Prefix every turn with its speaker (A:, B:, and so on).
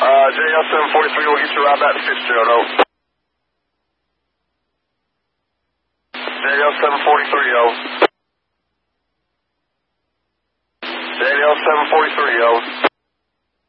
A: JL 743 will get you right back to Fitzgerald, over. JL 743, over. JL 743, over.